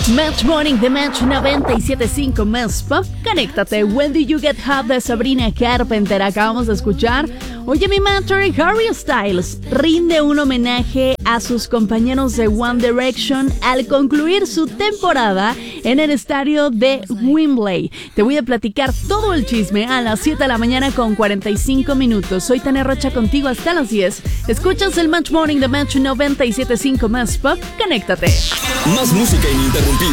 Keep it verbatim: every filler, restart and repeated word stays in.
Match Morning de Match noventa y siete punto cinco más Pop. Conéctate. When Do You Get Hot de Sabrina Carpenter. Acabamos de escuchar. Oye, mi Mattery, Harry Styles rinde un homenaje a sus compañeros de One Direction al concluir su temporada en el estadio de Wembley. Te voy a platicar todo el chisme a las siete de la mañana con cuarenta y cinco minutos. Soy Tania Rocha contigo hasta las diez. Escuchas el Match Morning de Match noventa y siete punto cinco más Pop. Conéctate. Más música ininterrumpida.